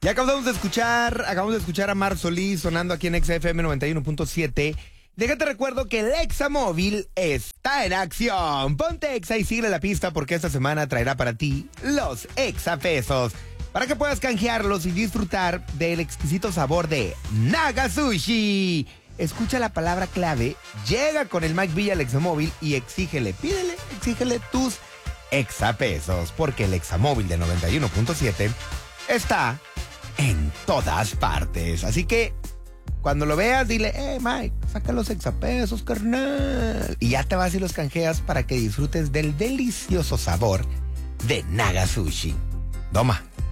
Ya acabamos de escuchar a Mar Solís sonando aquí en XFM 91.7. Déjate recuerdo que el Examóvil está en acción. Ponte Exa y sigue la pista porque esta semana traerá para ti los Exapesos, para que puedas canjearlos y disfrutar del exquisito sabor de Naga Sushi. Escucha la palabra clave, llega con el Mike Villa al Examóvil y exígele tus Exapesos, porque el Examóvil de 91.7 está en todas partes. Así que cuando lo veas, dile, Mike, saca los Exapesos, carnal. Y ya te vas y los canjeas para que disfrutes del delicioso sabor de Naga Sushi. Toma.